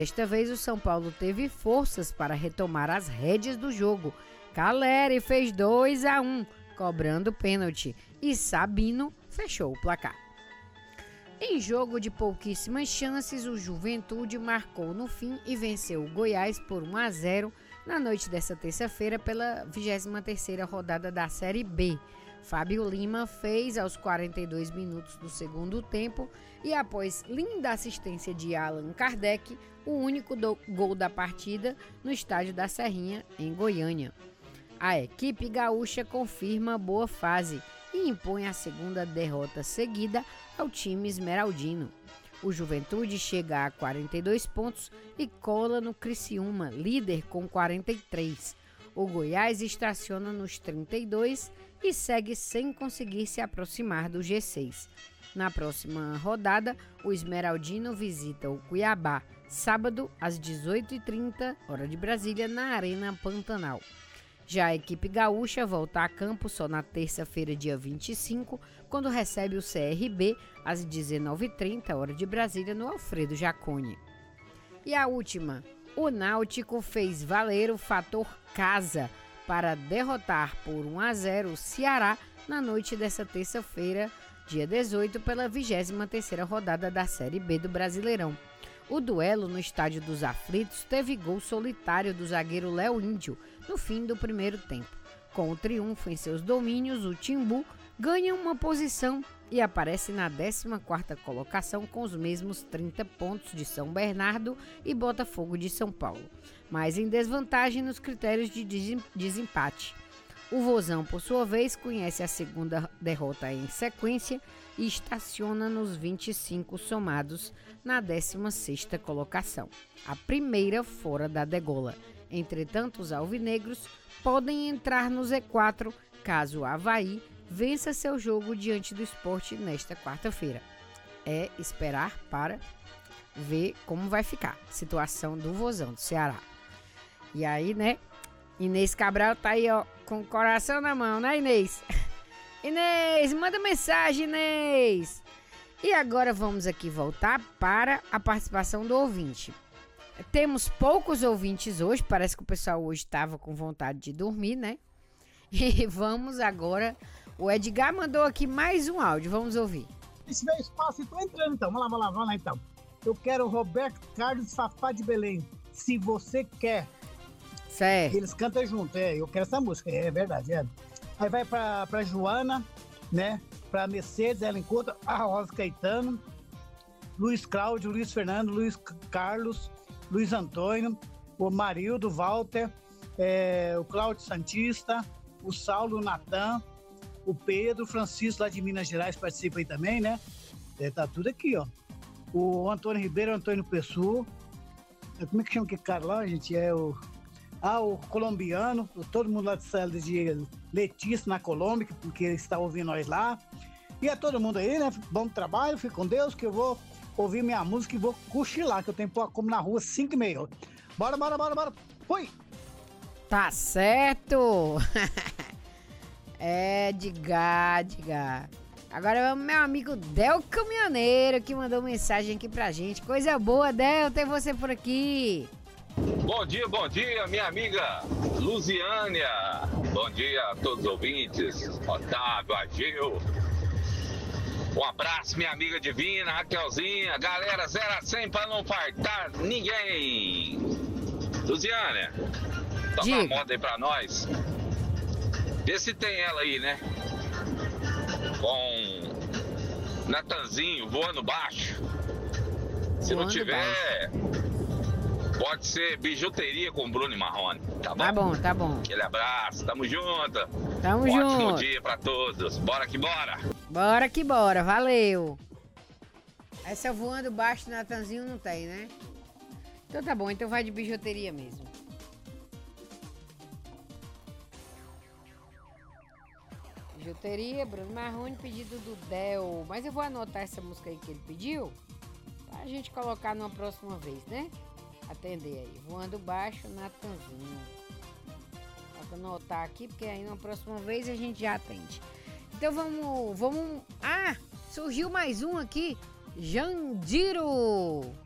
Desta vez o São Paulo teve forças para retomar as rédeas do jogo. Caleri fez 2-1, cobrando pênalti, e Sabino fechou o placar. Em jogo de pouquíssimas chances, o Juventude marcou no fim e venceu o Goiás por 1-0 na noite desta terça-feira pela 23ª rodada da Série B. Fábio Lima fez aos 42 minutos do segundo tempo e após linda assistência de Allan Kardec, o único gol da partida no estádio da Serrinha, em Goiânia. A equipe gaúcha confirma boa fase e impõe a segunda derrota seguida ao time esmeraldino. O Juventude chega a 42 pontos e cola no Criciúma, líder com 43. O Goiás estaciona nos 32 e segue sem conseguir se aproximar do G6. Na próxima rodada, o esmeraldino visita o Cuiabá, sábado às 18h30, hora de Brasília, na Arena Pantanal. Já a equipe gaúcha volta a campo só na terça-feira, dia 25, quando recebe o CRB às 19h30, hora de Brasília, no Alfredo Jaconi. E a última, o Náutico fez valer o fator casa para derrotar por 1-0 o Ceará na noite dessa terça-feira, dia 18, pela 23ª rodada da Série B do Brasileirão. O duelo no Estádio dos Aflitos teve gol solitário do zagueiro Léo Índio no fim do primeiro tempo. Com o triunfo em seus domínios, o Timbu ganha uma posição e aparece na 14ª colocação com os mesmos 30 pontos de São Bernardo e Botafogo de São Paulo, mas em desvantagem nos critérios de desempate. O Vozão, por sua vez, conhece a segunda derrota em sequência e estaciona nos 25 somados na 16ª colocação, a primeira fora da degola. Entretanto, os alvinegros podem entrar no Z4 caso o Avaí vença seu jogo diante do Sport nesta quarta-feira. É esperar para ver como vai ficar a situação do Vozão do Ceará. E aí, né? Inês Cabral tá aí, ó, com o coração na mão, né, Inês? Inês, manda mensagem, Inês! E agora vamos aqui voltar para a participação do ouvinte. Temos poucos ouvintes hoje, parece que o pessoal hoje estava com vontade de dormir, né? E vamos agora, o Edgar mandou aqui mais um áudio, vamos ouvir. Se tiver espaço, tô entrando então, vamos lá então. Eu quero o Roberto Carlos Fafá de Belém, Se Você Quer. Certo. Eles cantam junto, eu quero essa música, é verdade, é. Aí vai pra Joana, né, pra Mercedes, ela encontra a Rosa Caetano, Luiz Cláudio, Luiz Fernando, Luiz Carlos, Luiz Antônio, o Marildo, Walter, o Cláudio Santista, o Saulo, o Natan, o Pedro, o Francisco lá de Minas Gerais participa aí também, né, tá tudo aqui, ó. O Antônio Ribeiro, o Antônio Pessoa, como é que chama aquele cara lá, gente, o colombiano, todo mundo lá de Letícia, na Colômbia, porque está ouvindo nós lá. E a todo mundo aí, né? Bom trabalho, fique com Deus, que eu vou ouvir minha música e vou cochilar, que eu tenho como na rua 5h30. Bora. Fui! Tá certo! Edgar. Agora é o meu amigo Del Caminhoneiro, que mandou mensagem aqui pra gente. Coisa boa, Del, ter você por aqui. Bom dia, minha amiga Luziânia. Bom dia a todos os ouvintes, Otávio, Agil. Um abraço, minha amiga Divina, Raquelzinha. Galera, 0 a 100 pra não faltar ninguém. Luziânia, toca uma moda aí pra nós. Vê se tem ela aí, né? Com Natanzinho voando baixo. Se não tiver... Pode ser bijuteria com Bruno e Marrone, tá bom? Tá bom. Aquele abraço, tamo junto. Ótimo dia pra todos. Bora que bora. Bora que bora, valeu. Essa voando baixo, Natanzinho não tem, né? Então tá bom, então vai de bijuteria mesmo. Bijuteria, Bruno Marrone, pedido do Del. Mas eu vou anotar essa música aí que ele pediu pra gente colocar numa próxima vez, né? Atender aí, voando baixo, Natanzinho. Vou anotar aqui, porque aí na próxima vez a gente já atende. Então vamos... surgiu mais um aqui. Jandiro.